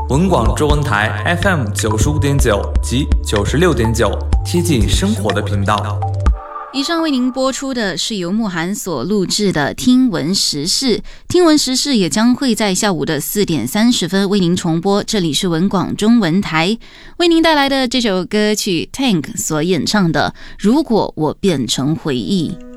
文广中文台 FM 95.9及96.9，贴近生活的频道。 以上为您播出的是由慕寒所录制的听闻时事，听闻时事也将会在下午的4点30分为您重播。这里是文广中文台，为您带来的这首歌曲 Tank 所演唱的《如果我变成回忆》。